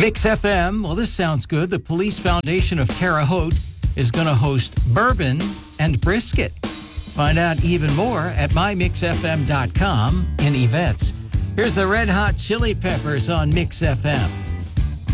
Mix FM. Well, this sounds good. The Police Foundation of Terre Haute is going to host bourbon and brisket. Find out even more at mymixfm.com in Yvette's. Here's the Red Hot Chili Peppers on Mix FM.